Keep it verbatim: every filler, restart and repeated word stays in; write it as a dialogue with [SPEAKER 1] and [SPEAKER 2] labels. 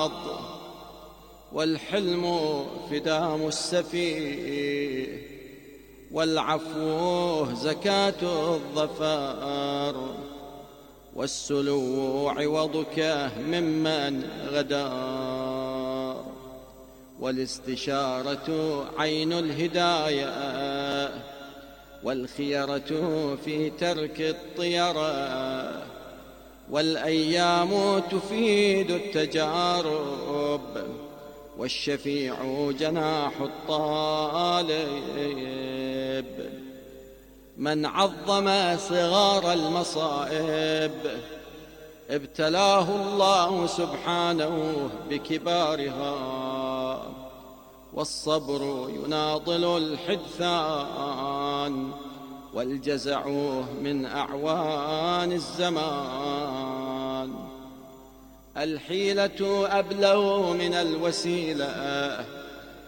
[SPEAKER 1] العرض، والحلم فدام السفيه، والعفو زكاة الظفر، والسلو عوضك ممن غدار، والاستشارة عين الهداية، والخيرة في ترك الطيرة، والأيام تفيد التجارب، والشفيع جناح الطالب. من عظم صغار المصائب ابتلاه الله سبحانه بكبارها، والصبر يناضل الحدثان، والجزع من أعوان الزمان. الحيلة أبلغ من الوسيلة،